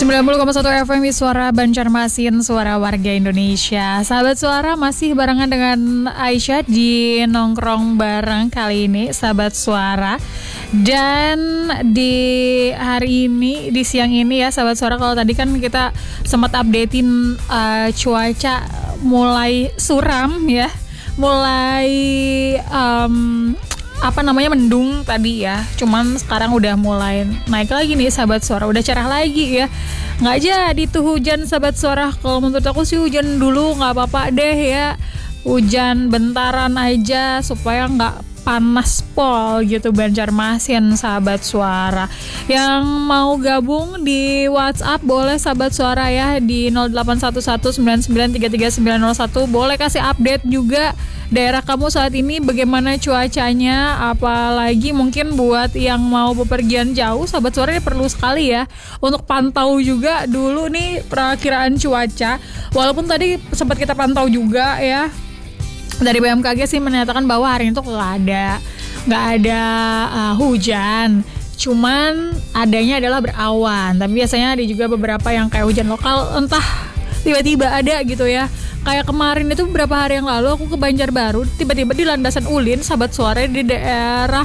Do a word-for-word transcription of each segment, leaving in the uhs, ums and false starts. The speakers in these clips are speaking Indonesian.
sembilan puluh koma satu F M Suara Banjarmasin, suara warga Indonesia. Sahabat Suara, masih barengan dengan Aisyah di Nongkrong Bareng kali ini, sahabat Suara. Dan di hari ini, di siang ini ya sahabat Suara, kalau tadi kan kita sempat updatein uh, cuaca mulai suram ya, mulai um, apa namanya mendung tadi ya, cuman sekarang udah mulai naik lagi nih sahabat Suara, udah cerah lagi ya. Nggak jadi tuh hujan sahabat Suara. Kalau menurut aku sih hujan dulu nggak apa-apa deh ya, hujan bentaran aja supaya nggak panas pol gitu Banjarmasin sahabat Suara. Yang mau gabung di WhatsApp boleh sahabat Suara ya, di nol delapan satu satu sembilan sembilan tiga tiga sembilan nol satu. Boleh kasih update juga daerah kamu saat ini bagaimana cuacanya, apalagi mungkin buat yang mau bepergian jauh sahabat Suara ini perlu sekali ya untuk pantau juga dulu nih perakiraan cuaca. Walaupun tadi sempat kita pantau juga ya, dari B M K G sih menyatakan bahwa hari ini tuh nggak ada nggak ada uh, hujan, cuman adanya adalah berawan. Tapi biasanya ada juga beberapa yang kayak hujan lokal, entah tiba-tiba ada gitu ya. Kayak kemarin itu beberapa hari yang lalu aku ke Banjarbaru, tiba-tiba di Landasan Ulin sahabat Suara, di daerah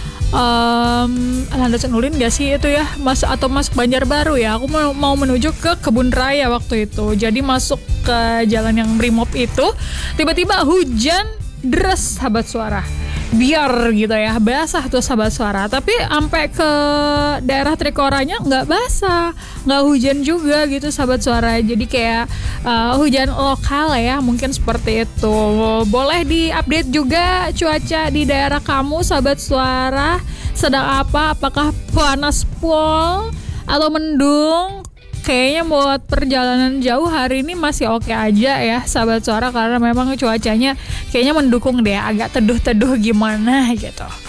um, Landasan Ulin gak sih itu ya, mas atau masuk Banjarbaru ya. Aku mau, mau menuju ke Kebun Raya waktu itu. Jadi masuk ke jalan yang Brimob itu, tiba-tiba hujan deras sahabat Suara. Biar gitu ya, basah tuh sahabat Suara. Tapi sampai ke daerah Trikoranya nggak basah, nggak hujan juga gitu sahabat Suara. Jadi kayak uh, hujan lokal ya, mungkin seperti itu. Boleh diupdate juga cuaca di daerah kamu sahabat Suara. Sedang apa? Apakah panas pol atau mendung? Kayaknya buat perjalanan jauh hari ini masih oke aja ya sahabat Suara, karena memang cuacanya kayaknya mendukung deh, agak teduh-teduh gimana gitu.